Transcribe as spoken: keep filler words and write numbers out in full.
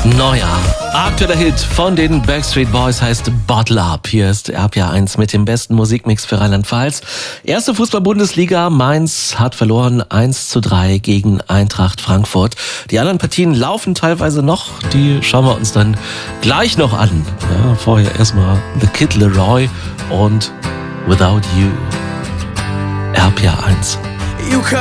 Neuer aktueller Hit von den Backstreet Boys heißt Bottle Up. Hier ist R P R eins mit dem besten Musikmix für Rheinland-Pfalz. Erste Fußball-Bundesliga, Mainz hat verloren eins zu drei gegen Eintracht Frankfurt. Die anderen Partien laufen teilweise noch, die schauen wir uns dann gleich noch an. Ja, vorher erstmal The Kid Leroy und Without You. R P R eins.